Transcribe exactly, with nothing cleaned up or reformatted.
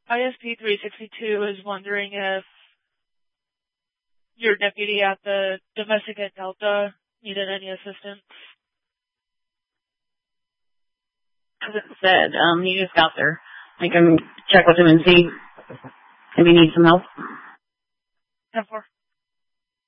I S P three sixty-two is wondering if your deputy at the domestic at Delta needed any assistance. As it said, um, he just got there. I can check with him and see if he needs some help. ten four.